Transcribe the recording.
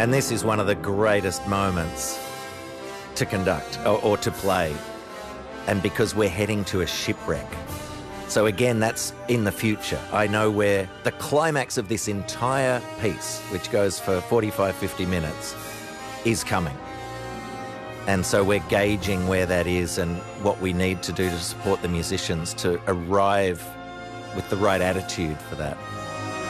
And this is one of the greatest moments to conduct or to play. And because we're heading to a shipwreck. So again, that's in the future. I know where the climax of this entire piece, which goes for 45, 50 minutes, is coming. And so we're gauging where that is and what we need to do to support the musicians to arrive with the right attitude for that.